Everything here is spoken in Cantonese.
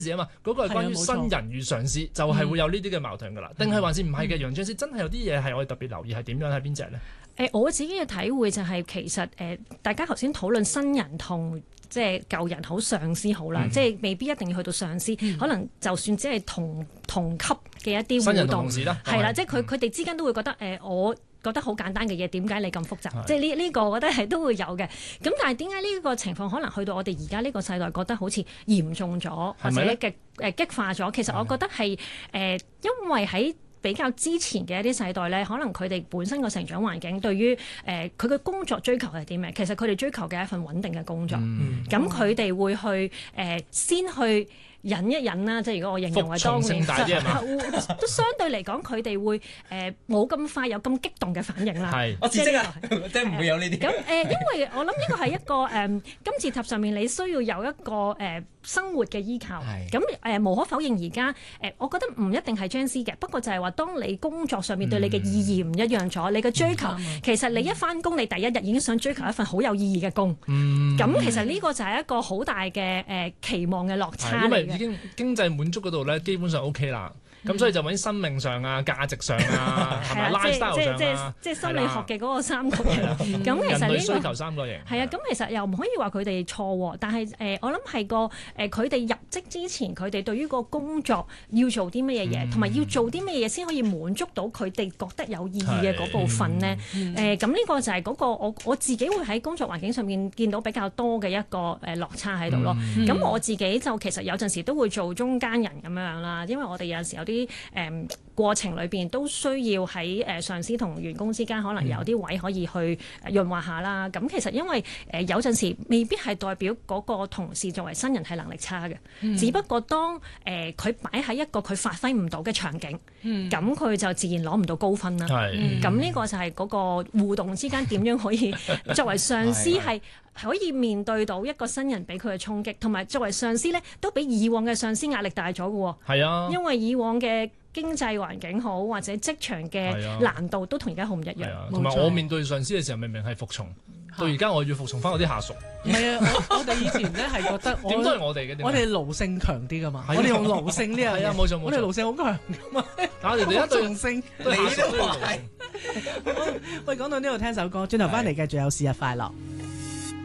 啊嘛，嗰個係關於新人與上司，就係會有呢啲嘅矛盾㗎啦。定係還是唔係嘅？楊將師真係有啲嘢係我哋特別留意係點樣係邊隻咧？ 我自己嘅體會就係其實大家頭先討論新人同即係舊人好上司好啦，即係未必一定要去到上司，可能就算只係同級嘅一啲互動， 新人同事啦， 係啦，即係佢哋之間都會覺得我覺得好簡單嘅嘢，點解你咁複雜？即係呢個我覺得係都會有嘅。咁但係點解呢個情況可能去到我哋而家呢個世代覺得好似嚴重咗，或者激化咗？其實我覺得係因為喺比較之前嘅一啲世代咧，可能佢哋本身個成長環境對於佢嘅工作追求係點嘅？其實佢哋追求嘅係一份穩定嘅工作。咁佢哋會去先去忍一忍啦，即係如果我形容為當年都相對嚟講，佢哋會冇咁快有咁激動嘅反應啦。 係，我辭職啊，即係唔會有呢啲。 咁因為我諗呢個係一個金字塔上面你需要有一個生活嘅依靠。咁無可否認而家我覺得唔一定係將師嘅，不過就係話當你工作上面對你嘅意義唔一樣咗，你嘅追求其實你一返工，你第一日已經想追求一份好有意義嘅工。咁其實呢個就係一個好大嘅期望嘅落差嚟嘅。 已經經濟滿足嗰度咧，基本上 OK 啦。咁所以就揾生命上啊、價值上啊，係咪 lifestyle 上啊？ 即係心理學嘅嗰個三角形。咁其實人類需求三角形。 係啊，咁其實又唔可以話佢哋錯喎。但係我諗係佢哋入職之前，佢哋對於個工作要做啲乜嘢嘢，同埋要做啲乜嘢先可以滿足到佢哋覺得有意義嘅嗰部分呢？咁呢個就係嗰個我自己會喺工作環境上面見到比較多嘅一個落差喺度咯。咁我自己就其實有陣時都會做中間人咁樣啦，因為我哋有陣時有啲過程裏邊都需要喺上司同員工之間可能有啲位可以去潤滑下啦。咁其實因為有陣時未必係代表嗰個同事作為新人係能力差嘅，只不過當佢擺喺一個佢發揮唔到嘅場景，咁佢就自然攞唔到高分啦。咁呢個就係嗰個互動之間點樣可以作為上司係可以面對到一個新人俾佢嘅衝擊，同埋作為上司咧都比以往嘅上司壓力大咗嘅喎。 係啊， 因為以往嘅經濟環境好，或者職場嘅難度都同而家好唔一樣。 同埋我面對上司嘅時候，明明係服從，到而家我要服從翻我啲下屬。 唔係啊，我哋以前咧係覺得點都係我哋嘅， 我哋奴性強啲噶嘛。我哋用奴性呢樣嘢， 冇錯， 我哋奴性好強噶嘛。 我哋一對性， 你都係。 喂，講到呢度聽首歌，轉頭翻嚟繼續有事日快樂。